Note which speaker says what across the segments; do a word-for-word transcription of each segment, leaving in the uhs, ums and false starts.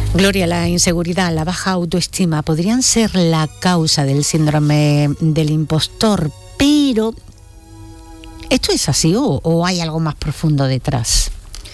Speaker 1: Gloria, la inseguridad, la baja autoestima podrían ser la causa del síndrome del impostor, pero ¿esto es así o, o hay algo más profundo detrás?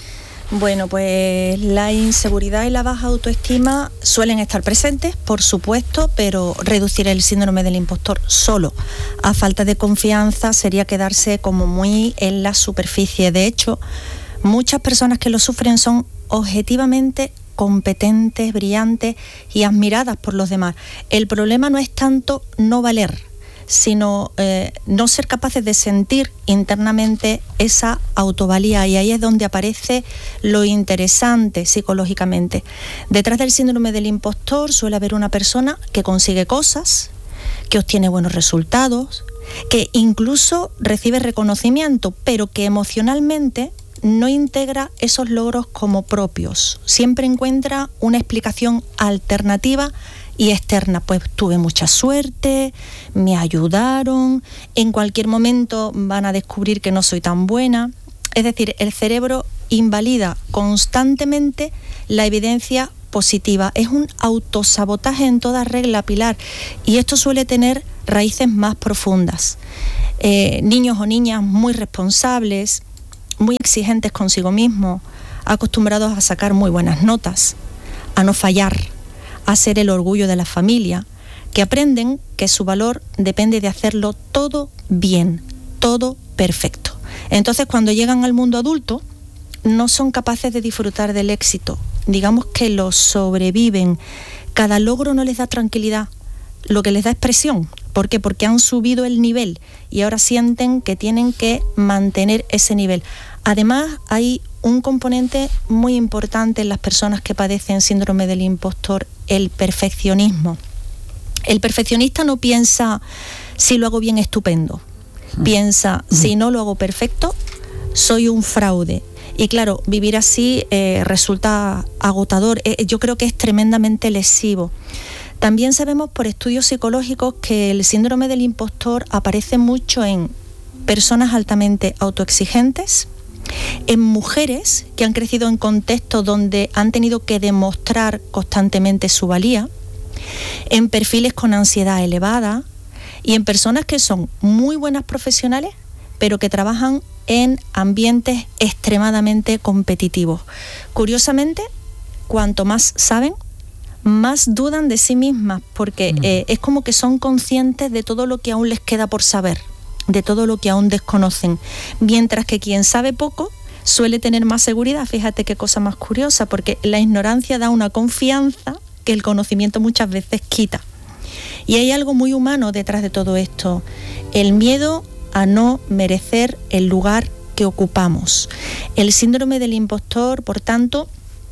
Speaker 2: Bueno, pues la inseguridad y la baja autoestima suelen estar presentes, por supuesto, pero reducir el síndrome del impostor solo a falta de confianza sería quedarse como muy en la superficie. De hecho, muchas personas que lo sufren son objetivamente competentes, brillantes y admiradas por los demás. El problema no es tanto no valer, sino eh, no ser capaces de sentir internamente esa autovalía, y ahí es donde aparece lo interesante psicológicamente. Detrás del síndrome del impostor suele haber una persona que consigue cosas, que obtiene buenos resultados, que incluso recibe reconocimiento, pero que emocionalmente no integra esos logros como propios. Siempre encuentra una explicación alternativa y externa, pues tuve mucha suerte, me ayudaron, en cualquier momento van a descubrir que no soy tan buena. Es decir, el cerebro invalida constantemente la evidencia positiva. Es un autosabotaje en toda regla, Pilar, y esto suele tener raíces más profundas. Eh, niños o niñas muy responsables, muy exigentes consigo mismos, acostumbrados a sacar muy buenas notas, a no fallar, a ser el orgullo de la familia, que aprenden que su valor depende de hacerlo todo bien, todo perfecto. Entonces, cuando llegan al mundo adulto, no son capaces de disfrutar del éxito. Digamos que lo sobreviven. Cada logro no les da tranquilidad, lo que les da es presión. ¿Por qué? Porque han subido el nivel y ahora sienten que tienen que mantener ese nivel. Además, hay un componente muy importante en las personas que padecen síndrome del impostor, el perfeccionismo. El perfeccionista no piensa, si lo hago bien, estupendo. Piensa, si no lo hago perfecto, soy un fraude. Y claro, vivir así eh, resulta agotador. Eh, yo creo que es tremendamente lesivo. También sabemos por estudios psicológicos que el síndrome del impostor aparece mucho en personas altamente autoexigentes, en mujeres que han crecido en contextos donde han tenido que demostrar constantemente su valía, en perfiles con ansiedad elevada y en personas que son muy buenas profesionales, pero que trabajan en ambientes extremadamente competitivos. Curiosamente, cuanto más saben, más dudan de sí mismas, porque eh, es como que son conscientes de todo lo que aún les queda por saber, de todo lo que aún desconocen, mientras que quien sabe poco suele tener más seguridad. Fíjate qué cosa más curiosa, porque la ignorancia da una confianza que el conocimiento muchas veces quita. Y hay algo muy humano detrás de todo esto, el miedo a no merecer el lugar que ocupamos. El síndrome del impostor, por tanto,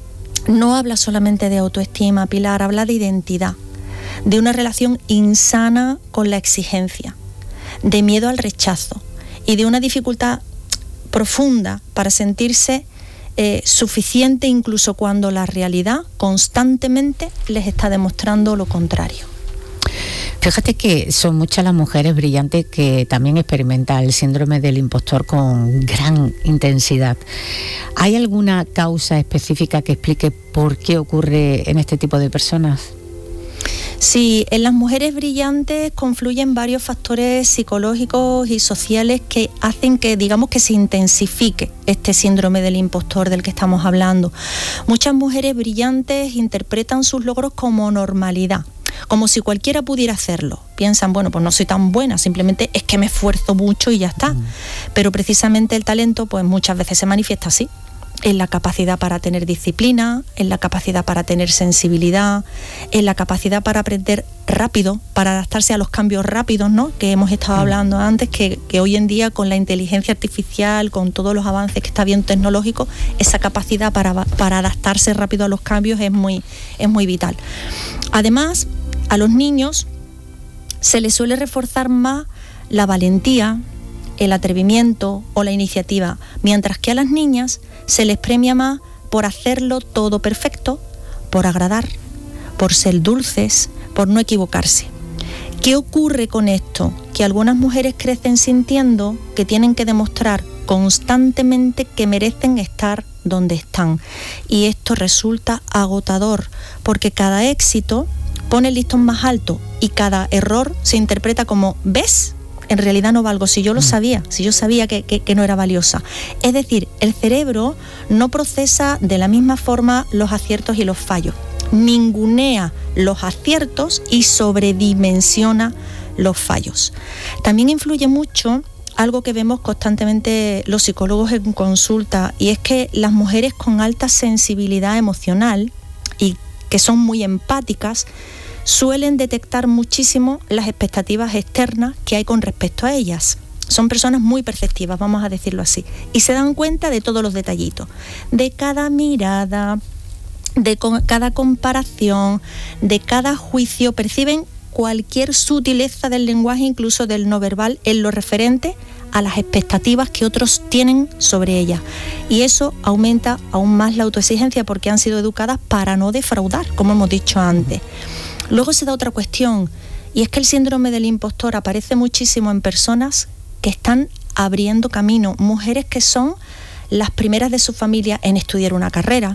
Speaker 2: no habla solamente de autoestima, Pilar, habla de identidad, de una relación insana con la exigencia, de miedo al rechazo y de una dificultad profunda para sentirse eh, suficiente incluso cuando la realidad constantemente les está demostrando lo contrario.
Speaker 1: Fíjate que son muchas las mujeres brillantes que también experimentan el síndrome del impostor con gran intensidad. ¿Hay alguna causa específica que explique por qué ocurre en este tipo de personas?
Speaker 2: Sí, en las mujeres brillantes confluyen varios factores psicológicos y sociales que hacen que, digamos, que se intensifique este síndrome del impostor del que estamos hablando. Muchas mujeres brillantes interpretan sus logros como normalidad, como si cualquiera pudiera hacerlo. Piensan, bueno, pues no soy tan buena, simplemente es que me esfuerzo mucho y ya está. Mm. Pero precisamente el talento, pues muchas veces se manifiesta así, en la capacidad para tener disciplina, en la capacidad para tener sensibilidad, en la capacidad para aprender rápido, para adaptarse a los cambios rápidos, ¿no?, que hemos estado hablando antes, que, que hoy en día con la inteligencia artificial, con todos los avances que está habiendo tecnológicos, esa capacidad para, para adaptarse rápido a los cambios es muy, es muy vital. Además, a los niños se les suele reforzar más la valentía, el atrevimiento o la iniciativa, mientras que a las niñas se les premia más por hacerlo todo perfecto, por agradar, por ser dulces, por no equivocarse. ¿Qué ocurre con esto? Que algunas mujeres crecen sintiendo que tienen que demostrar constantemente que merecen estar donde están. Y esto resulta agotador, porque cada éxito pone el listón más alto y cada error se interpreta como, ¿ves? En realidad no valgo, si yo lo sabía, si yo sabía que, que, que no era valiosa. Es decir, el cerebro no procesa de la misma forma los aciertos y los fallos. Ningunea los aciertos y sobredimensiona los fallos. También influye mucho algo que vemos constantemente los psicólogos en consulta, y es que las mujeres con alta sensibilidad emocional y que son muy empáticas suelen detectar muchísimo las expectativas externas que hay con respecto a ellas. Son personas muy perceptivas, vamos a decirlo así, y se dan cuenta de todos los detallitos, de cada mirada, de con, cada comparación, de cada juicio. Perciben cualquier sutileza del lenguaje, incluso del no verbal, en lo referente a las expectativas que otros tienen sobre ellas. Y eso aumenta aún más la autoexigencia, porque han sido educadas para no defraudar, como hemos dicho antes. Luego se da otra cuestión, y es que el síndrome del impostor aparece muchísimo en personas que están abriendo camino, mujeres que son las primeras de su familia en estudiar una carrera,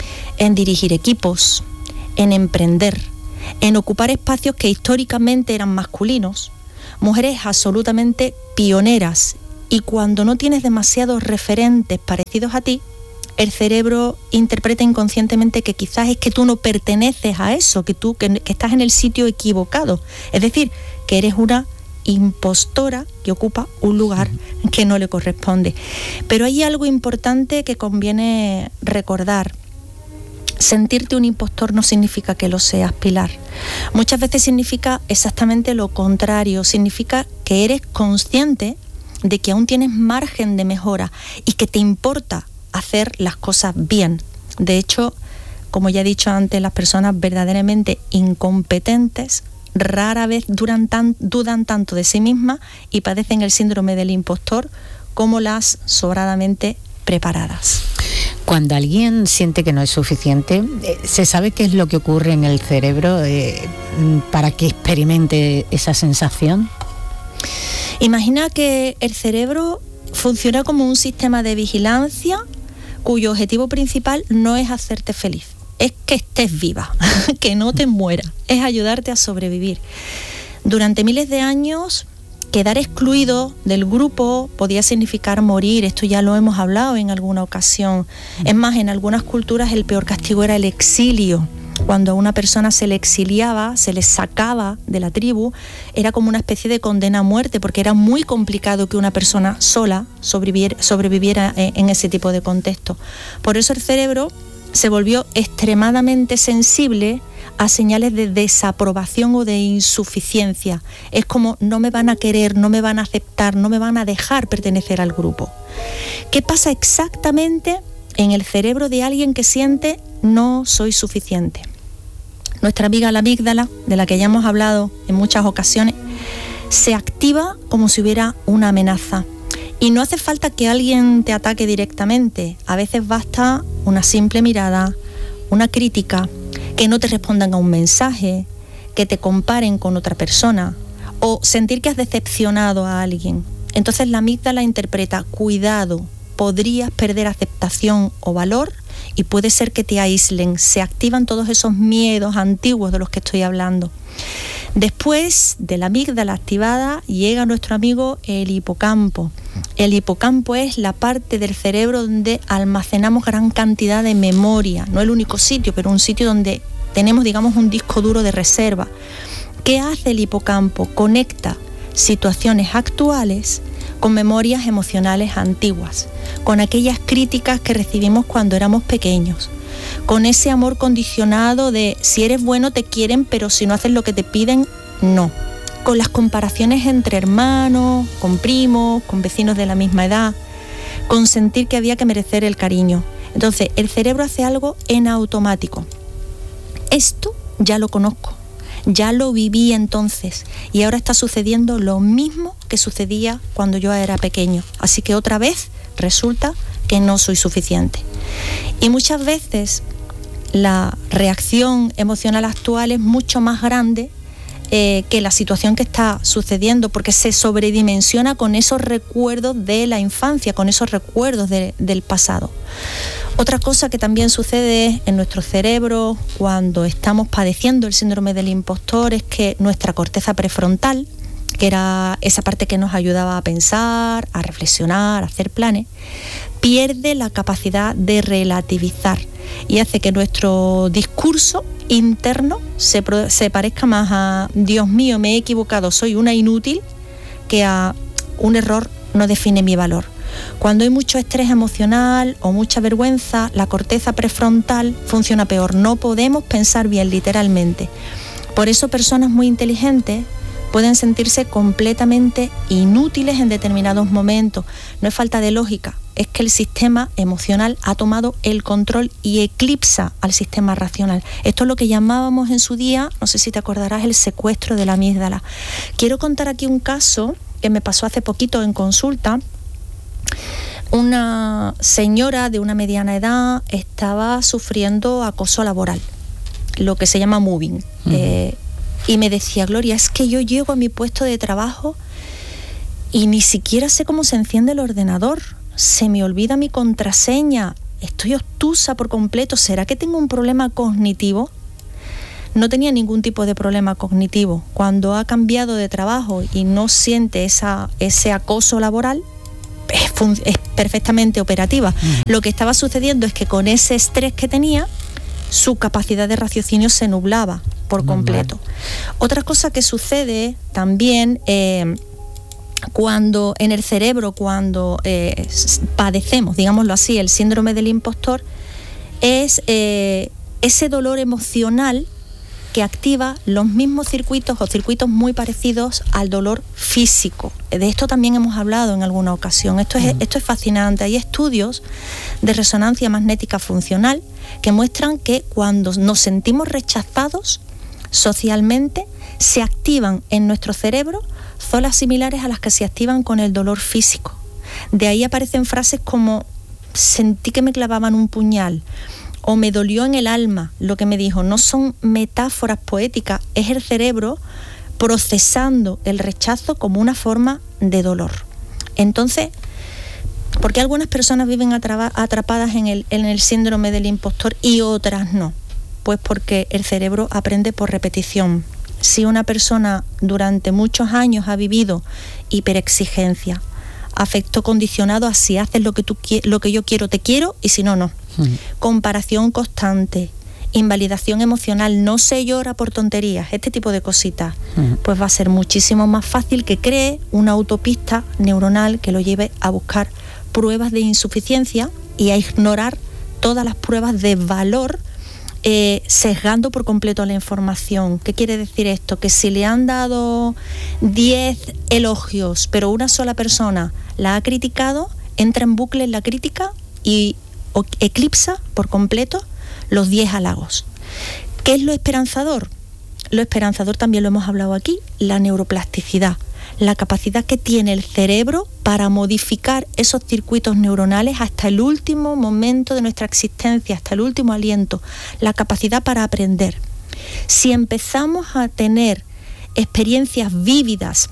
Speaker 2: en dirigir equipos, en emprender, en ocupar espacios que históricamente eran masculinos, mujeres absolutamente pioneras, y cuando no tienes demasiados referentes parecidos a ti, el cerebro interpreta inconscientemente que quizás es que tú no perteneces a eso, que tú que, que estás en el sitio equivocado. Es decir, que eres una impostora que ocupa un lugar que no le corresponde. Pero hay algo importante que conviene recordar. Sentirte un impostor no significa que lo seas, Pilar. Muchas veces significa exactamente lo contrario. Significa que eres consciente de que aún tienes margen de mejora y que te importa hacer las cosas bien. De hecho, como ya he dicho antes, las personas verdaderamente incompetentes rara vez duran tan, dudan tanto de sí mismas y padecen el síndrome del impostor como las sobradamente preparadas.
Speaker 1: Cuando alguien siente que no es suficiente, ¿se sabe qué es lo que ocurre en el cerebro eh, para que experimente esa sensación?
Speaker 2: Imagina que el cerebro funciona como un sistema de vigilancia cuyo objetivo principal no es hacerte feliz, es que estés viva, que no te mueras, es ayudarte a sobrevivir. Durante miles de años, quedar excluido del grupo podía significar morir. Esto ya lo hemos hablado en alguna ocasión. Es más, en algunas culturas el peor castigo era el exilio. Cuando a una persona se le exiliaba, se le sacaba de la tribu, era como una especie de condena a muerte, porque era muy complicado que una persona sola sobreviviera, sobreviviera en ese tipo de contexto. Por eso el cerebro se volvió extremadamente sensible a señales de desaprobación o de insuficiencia. Es como, no me van a querer, no me van a aceptar, no me van a dejar pertenecer al grupo. ¿Qué pasa exactamente en el cerebro de alguien que siente no soy suficiente? Nuestra amiga la amígdala, de la que ya hemos hablado en muchas ocasiones, se activa como si hubiera una amenaza. Y no hace falta que alguien te ataque directamente. A veces basta una simple mirada, una crítica, que no te respondan a un mensaje, que te comparen con otra persona o sentir que has decepcionado a alguien. Entonces la amígdala interpreta, cuidado, podrías perder aceptación o valor y puede ser que te aíslen. Se activan todos esos miedos antiguos de los que estoy hablando. Después de la amígdala activada llega nuestro amigo el hipocampo. El hipocampo es la parte del cerebro donde almacenamos gran cantidad de memoria. No el único sitio, pero un sitio donde tenemos, digamos, un disco duro de reserva. ¿Qué hace el hipocampo? Conecta situaciones actuales con memorias emocionales antiguas, con aquellas críticas que recibimos cuando éramos pequeños, con ese amor condicionado de si eres bueno te quieren, pero si no haces lo que te piden, no. Con las comparaciones entre hermanos, con primos, con vecinos de la misma edad, con sentir que había que merecer el cariño. Entonces, el cerebro hace algo en automático. Esto ya lo conozco, ya lo viví entonces, y ahora está sucediendo lo mismo que sucedía cuando yo era pequeño. Así que otra vez resulta que no soy suficiente. Y muchas veces la reacción emocional actual es mucho más grande eh, que la situación que está sucediendo, porque se sobredimensiona con esos recuerdos de la infancia, con esos recuerdos de, del pasado. Otra cosa que también sucede en nuestro cerebro cuando estamos padeciendo el síndrome del impostor es que nuestra corteza prefrontal, que era esa parte que nos ayudaba a pensar, a reflexionar, a hacer planes, pierde la capacidad de relativizar y hace que nuestro discurso interno se, se parezca más a Dios mío, me he equivocado, soy una inútil, que a un error no define mi valor. Cuando hay mucho estrés emocional o mucha vergüenza, la corteza prefrontal funciona peor. No podemos pensar bien, literalmente. Por eso personas muy inteligentes pueden sentirse completamente inútiles en determinados momentos. No es falta de lógica, es que el sistema emocional ha tomado el control y eclipsa al sistema racional. Esto es lo que llamábamos en su día, no sé si te acordarás, el secuestro de la amígdala. Quiero contar aquí un caso que me pasó hace poquito en consulta. Una señora de una mediana edad estaba sufriendo acoso laboral, lo que se llama moving. Uh-huh. Eh, y me decía, Gloria, es que yo llego a mi puesto de trabajo y ni siquiera sé cómo se enciende el ordenador, se me olvida mi contraseña, estoy obtusa por completo, ¿será que tengo un problema cognitivo? No tenía ningún tipo de problema cognitivo. Cuando ha cambiado de trabajo y no siente esa, ese acoso laboral, es, fun- es perfectamente operativa. Uh-huh. Lo que estaba sucediendo es que con ese estrés que tenía, su capacidad de raciocinio se nublaba por completo. Uh-huh. Otra cosa que sucede también eh, cuando en el cerebro, cuando eh, padecemos, digámoslo así, el síndrome del impostor, es eh, ese dolor emocional que activa los mismos circuitos o circuitos muy parecidos al dolor físico. De esto también hemos hablado en alguna ocasión. Esto es, esto es fascinante. Hay estudios de resonancia magnética funcional que muestran que cuando nos sentimos rechazados socialmente, se activan en nuestro cerebro zonas similares a las que se activan con el dolor físico. De ahí aparecen frases como sentí que me clavaban un puñal, o me dolió en el alma lo que me dijo. No son metáforas poéticas, es el cerebro procesando el rechazo como una forma de dolor. Entonces, ¿por qué algunas personas viven atrapadas en el, en el síndrome del impostor y otras no? Pues porque el cerebro aprende por repetición. Si una persona durante muchos años ha vivido hiperexigencia, afecto condicionado a si haces lo que tú lo que yo quiero, te quiero, y si no, no. Mm. Comparación constante, invalidación emocional, no se llora por tonterías, este tipo de cositas, mm. pues va a ser muchísimo más fácil que cree una autopista neuronal que lo lleve a buscar pruebas de insuficiencia y a ignorar todas las pruebas de valor, eh, sesgando por completo la información. ¿Qué quiere decir esto? Que si le han dado diez elogios, pero una sola persona la ha criticado, entra en bucle en la crítica y eclipsa por completo los diez halagos. ¿Qué es lo esperanzador? Lo esperanzador también lo hemos hablado aquí, la neuroplasticidad, la capacidad que tiene el cerebro para modificar esos circuitos neuronales hasta el último momento de nuestra existencia, hasta el último aliento, la capacidad para aprender. Si empezamos a tener experiencias vívidas,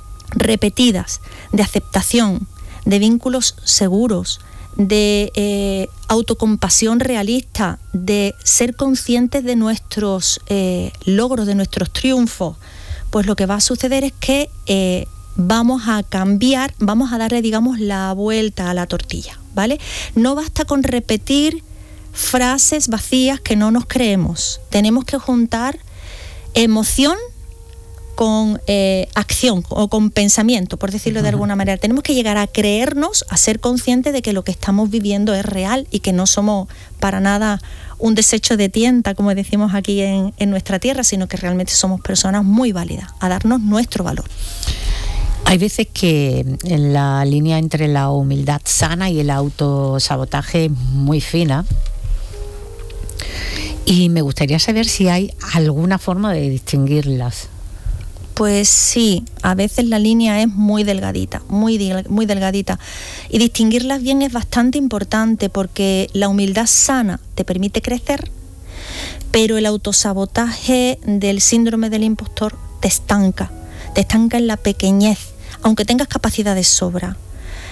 Speaker 2: repetidas, de aceptación, de vínculos seguros, de eh, autocompasión realista, de ser conscientes de nuestros eh, logros, de nuestros triunfos, pues lo que va a suceder es que eh, vamos a cambiar, vamos a darle, digamos, la vuelta a la tortilla, ¿vale? No basta con repetir frases vacías que no nos creemos. Tenemos que juntar emoción con eh, acción o con pensamiento, por decirlo de alguna manera. Tenemos que llegar a creernos, a ser conscientes de que lo que estamos viviendo es real y que no somos para nada un desecho de tienta, como decimos aquí en, en nuestra tierra, sino que realmente somos personas muy válidas, a darnos nuestro valor.
Speaker 1: Hay veces que en la línea entre la humildad sana y el autosabotaje es muy fina, y me gustaría saber si hay alguna forma de distinguirlas.
Speaker 2: Pues sí, a veces la línea es muy delgadita, muy, muy delgadita. Y distinguirlas bien es bastante importante porque la humildad sana te permite crecer, pero el autosabotaje del síndrome del impostor te estanca, te estanca en la pequeñez, aunque tengas capacidad de sobra.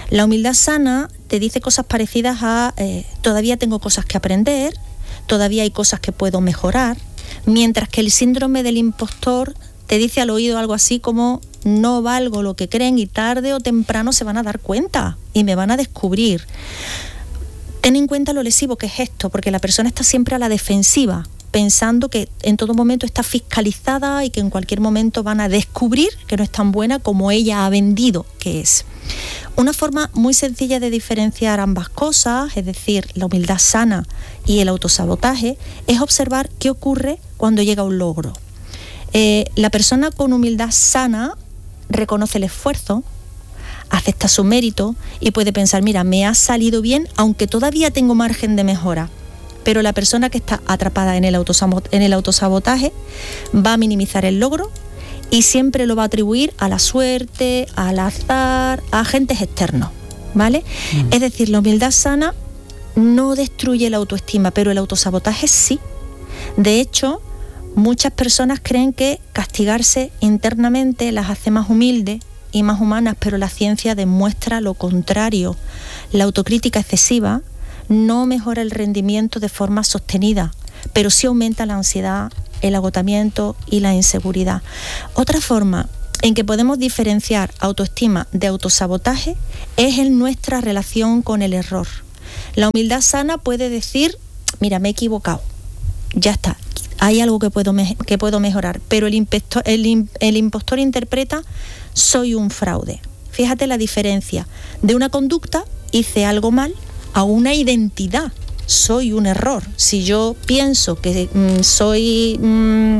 Speaker 2: La humildad sana te dice cosas parecidas a eh, todavía tengo cosas que aprender, todavía hay cosas que puedo mejorar, mientras que el síndrome del impostor te dice al oído algo así como no valgo lo que creen y tarde o temprano se van a dar cuenta y me van a descubrir. Ten en cuenta lo lesivo que es esto, porque la persona está siempre a la defensiva, pensando que en todo momento está fiscalizada y que en cualquier momento van a descubrir que no es tan buena como ella ha vendido que es. Una forma muy sencilla de diferenciar ambas cosas, es decir, la humildad sana y el autosabotaje, es observar qué ocurre cuando llega un logro. Eh, la persona con humildad sana reconoce el esfuerzo, acepta su mérito y puede pensar, mira, me ha salido bien, aunque todavía tengo margen de mejora. Pero la persona que está atrapada en el autosabot- en el autosabotaje va a minimizar el logro y siempre lo va a atribuir a la suerte, al azar, a agentes externos, ¿vale? Mm. Es decir, la humildad sana no destruye la autoestima, pero el autosabotaje sí. De hecho, muchas personas creen que castigarse internamente las hace más humildes y más humanas, pero la ciencia demuestra lo contrario. La autocrítica excesiva no mejora el rendimiento de forma sostenida, pero sí aumenta la ansiedad, el agotamiento y la inseguridad. Otra forma en que podemos diferenciar autoestima de autosabotaje es en nuestra relación con el error. La humildad sana puede decir, mira, me he equivocado, ya está, hay algo que puedo, me- que puedo mejorar, pero el impostor, el, el impostor interpreta, soy un fraude. Fíjate la diferencia de una conducta, hice algo mal, a una identidad, soy un error. Si yo pienso que mmm, soy mmm,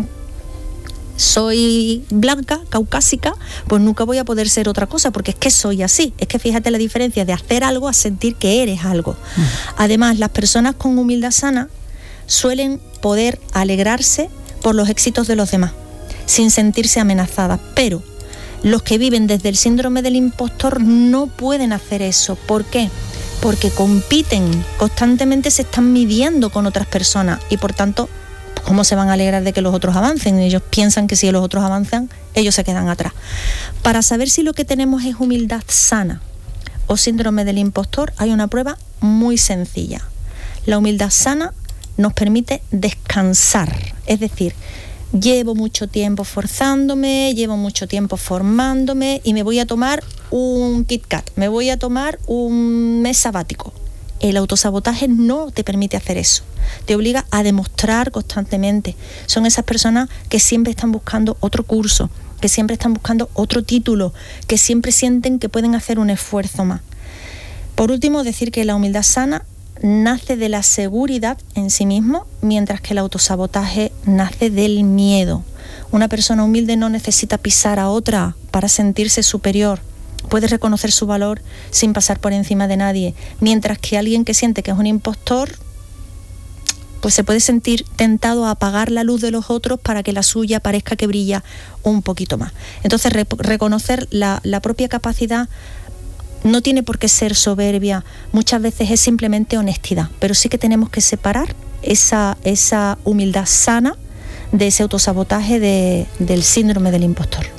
Speaker 2: soy blanca, caucásica, pues nunca voy a poder ser otra cosa, porque es que soy así. Es que fíjate la diferencia de hacer algo a sentir que eres algo. Mm. Además, las personas con humildad sana suelen poder alegrarse por los éxitos de los demás, sin sentirse amenazadas, pero los que viven desde el síndrome del impostor no pueden hacer eso. ¿Por qué? Porque compiten, constantemente se están midiendo con otras personas y por tanto, ¿cómo se van a alegrar de que los otros avancen? Ellos piensan que si los otros avanzan, ellos se quedan atrás. Para saber si lo que tenemos es humildad sana o síndrome del impostor, hay una prueba muy sencilla. La humildad sana nos permite descansar, es decir, llevo mucho tiempo forzándome, llevo mucho tiempo formándome y me voy a tomar un Kit Kat, me voy a tomar un mes sabático. El autosabotaje no te permite hacer eso, te obliga a demostrar constantemente. Son esas personas que siempre están buscando otro curso, que siempre están buscando otro título, que siempre sienten que pueden hacer un esfuerzo más. Por último, decir que la humildad sana nace de la seguridad en sí mismo, mientras que el autosabotaje nace del miedo. Una persona humilde no necesita pisar a otra para sentirse superior. Puede reconocer su valor sin pasar por encima de nadie, mientras que alguien que siente que es un impostor, pues se puede sentir tentado a apagar la luz de los otros para que la suya parezca que brilla un poquito más. Entonces, re- reconocer la, la propia capacidad no tiene por qué ser soberbia, muchas veces es simplemente honestidad, pero sí que tenemos que separar esa, esa humildad sana de ese autosabotaje de, del síndrome del impostor.